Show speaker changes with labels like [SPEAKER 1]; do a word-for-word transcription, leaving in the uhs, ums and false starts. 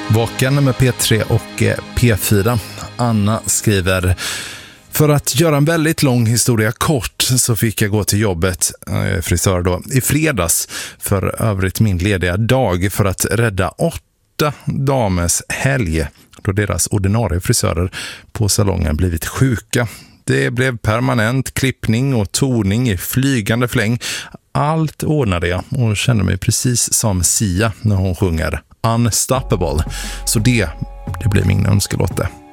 [SPEAKER 1] Vaken med P tre och P fyra. Anna skriver: för att göra en väldigt lång historia kort så fick jag gå till jobbet, jag är frisör då, i fredags, för övrigt min lediga dag, för att rädda åtta damers helg då deras ordinarie frisörer på salongen blivit sjuka. Det blev permanent klippning och toning i flygande fläng. Allt ordnade jag och kände mig precis som Sia när hon sjunger Unstoppable. Så det, det blir min önskelåt.